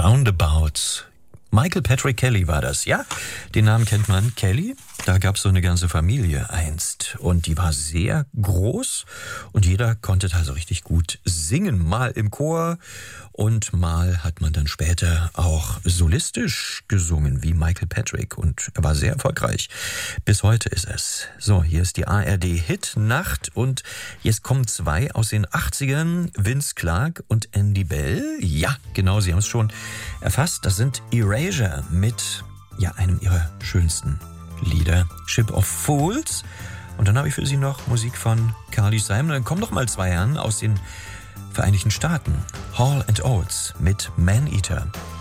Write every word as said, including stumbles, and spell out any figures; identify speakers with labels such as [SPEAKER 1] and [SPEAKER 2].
[SPEAKER 1] Roundabouts. Michael Patrick Kelly war das, ja? Den Namen kennt man. Kelly, da gab's so eine ganze Familie einst. Und die war sehr groß und jeder konnte da so richtig gut singen. Mal im Chor und mal hat man dann später auch solistisch gesungen, wie Michael Patrick. Und er war sehr erfolgreich. Bis heute ist es. So, hier ist die A R D-Hit-Nacht und jetzt kommen zwei aus den achtzigern. Vince Clarke und Andy Bell. Ja, genau, Sie haben es schon erfasst. Das sind Erasure mit ja, einem ihrer schönsten Lieder, Ship of Fools. Und dann habe ich für Sie noch Musik von Carly Simon. Dann kommen noch mal zwei Herren aus den Vereinigten Staaten. Hall and Oates mit Man Eater.